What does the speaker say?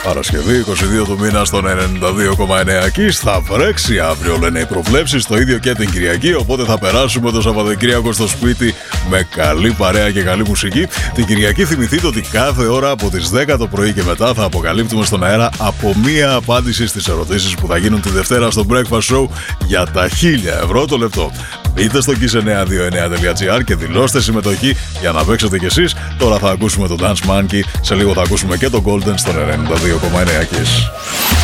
Παρασκευή 22 του μήνα στον 92,9 Κις. Θα βρέξει αύριο, λένε οι προβλέψεις, το ίδιο και την Κυριακή. Οπότε θα περάσουμε το Σαββατοκύριακο στο σπίτι με καλή παρέα και καλή μουσική. Την Κυριακή θυμηθείτε ότι κάθε ώρα από τις 10 το πρωί και μετά θα αποκαλύπτουμε στον αέρα από μία απάντηση στις ερωτήσεις που θα γίνουν τη Δευτέρα στο Breakfast Show για τα 1.000 ευρώ το λεπτό. Μπείτε στο kiss929.gr και δηλώστε συμμετοχή για να παίξετε κι εσείς. Τώρα θα ακούσουμε το Dance Monkey, σε λίγο θα ακούσουμε και το Golden στον 92,9 Kiss.